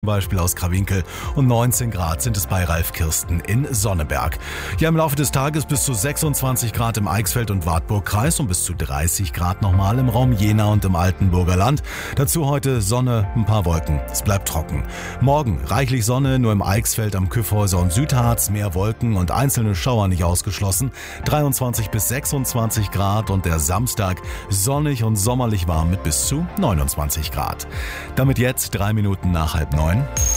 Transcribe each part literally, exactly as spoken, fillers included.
Beispiel aus Krawinkel und neunzehn Grad sind es bei Ralf Kirsten in Sonneberg. Ja, im Laufe des Tages bis zu sechsundzwanzig Grad im Eichsfeld- und Wartburgkreis und bis zu dreißig Grad nochmal im Raum Jena und im Altenburger Land. Dazu heute Sonne, ein paar Wolken. Es bleibt trocken. Morgen reichlich Sonne, nur im Eichsfeld, am Kyffhäuser und Südharz mehr Wolken und einzelne Schauer nicht ausgeschlossen. dreiundzwanzig bis sechsundzwanzig Grad und der Samstag sonnig und sommerlich warm mit bis zu neunundzwanzig Grad. Damit jetzt drei Minuten nach halb neun.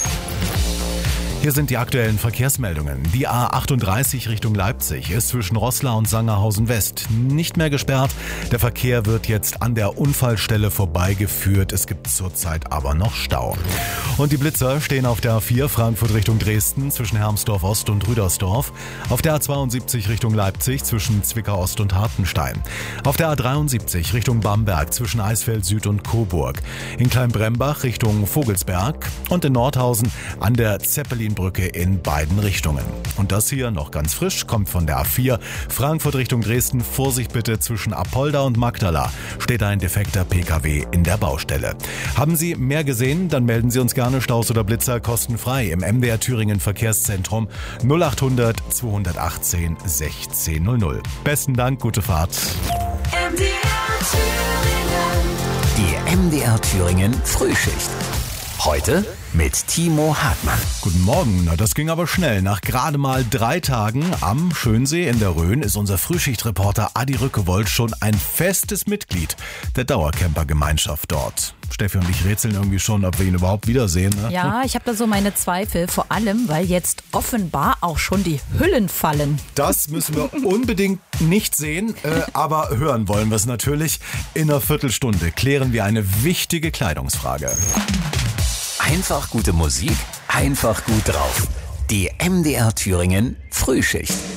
Hier sind die aktuellen Verkehrsmeldungen. Die A achtunddreißig Richtung Leipzig ist zwischen Roßla und Sangerhausen West nicht mehr gesperrt. Der Verkehr wird jetzt an der Unfallstelle vorbeigeführt. Es gibt zurzeit aber noch Stau. Und die Blitzer stehen auf der A vier Frankfurt Richtung Dresden zwischen Hermsdorf Ost und Rüdersdorf. Auf der A zweiundsiebzig Richtung Leipzig zwischen Zwickau Ost und Hartenstein. Auf der A dreiundsiebzig Richtung Bamberg zwischen Eisfeld Süd und Coburg. In Kleinbrembach Richtung Vogelsberg und in Nordhausen an der Zeppelin Brücke in beiden Richtungen. Und das hier noch ganz frisch, kommt von der A vier Frankfurt Richtung Dresden. Vorsicht bitte, zwischen Apolda und Magdala steht ein defekter P K W in der Baustelle. Haben Sie mehr gesehen? Dann melden Sie uns gerne Staus oder Blitzer kostenfrei im M D R Thüringen Verkehrszentrum null achthundert zweihundertachtzehn sechzehn null null. Besten Dank, gute Fahrt. M D R Thüringen. Die M D R Thüringen Frühschicht. Heute mit Timo Hartmann. Guten Morgen, na, das ging aber schnell. Nach gerade mal drei Tagen am Schönsee in der Rhön ist unser Frühschichtreporter Adi Rückewold schon ein festes Mitglied der Dauercamper-Gemeinschaft dort. Steffi und ich rätseln irgendwie schon, ob wir ihn überhaupt wiedersehen. Ne? Ja, ich habe da so meine Zweifel, vor allem, weil jetzt offenbar auch schon die Hüllen fallen. Das müssen wir unbedingt nicht sehen, äh, aber hören wollen wir es natürlich. In einer Viertelstunde klären wir eine wichtige Kleidungsfrage. Einfach gute Musik, einfach gut drauf. Die M D R Thüringen Frühschicht.